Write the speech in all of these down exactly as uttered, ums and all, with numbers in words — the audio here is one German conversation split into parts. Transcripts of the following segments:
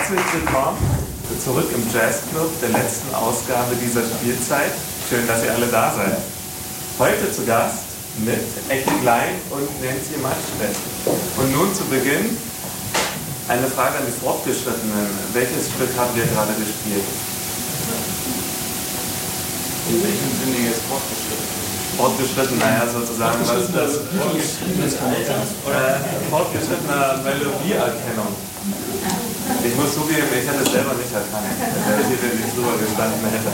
Herzlich willkommen zurück im Jazzclub der letzten Ausgabe dieser Spielzeit. Schön, dass ihr alle da seid. Heute zu Gast mit Ecki Klein und Nancy Matschstedt. Und nun zu Beginn eine Frage an die Fortgeschrittenen. Welches Stück habt ihr gerade gespielt? In welchem Sinne jetzt fortgeschritten? Fortgeschritten, naja, sozusagen, was ist das? Äh, fortgeschrittene Melodieerkennung. Ich muss zugeben, ich hätte es selber nicht erkannt, wenn ich hier nicht drüber gestanden hätte.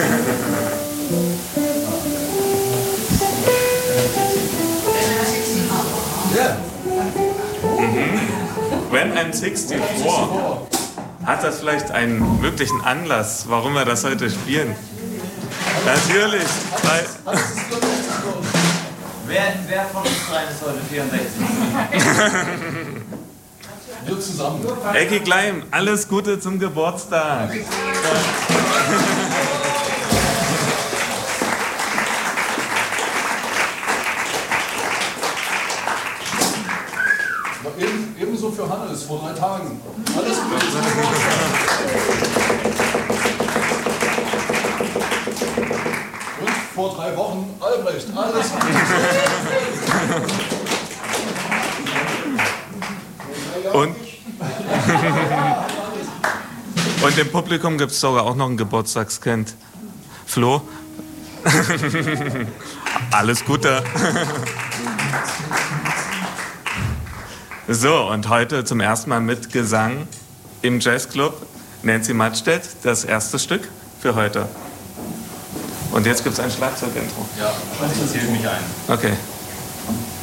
Ja. Mhm. When I'm sixty-four. Hat das vielleicht einen möglichen Anlass, warum wir das heute spielen? Natürlich. Weil wer, wer von uns dreien ist heute vierundsechzig? Wir zusammen. Ecki Klein, alles Gute zum Geburtstag. Eben, ebenso für Hannes vor drei Tagen. Alles Gute. Und vor drei Wochen Albrecht. Alles Gute. Und, und im Publikum gibt es sogar auch noch ein Geburtstagskind. Flo? Alles Gute. So, und heute zum ersten Mal mit Gesang im Jazzclub Nancy Matschstedt, das erste Stück für heute. Und jetzt gibt es ein Schlagzeugintro. Ja, ich zähle mich ein. Okay.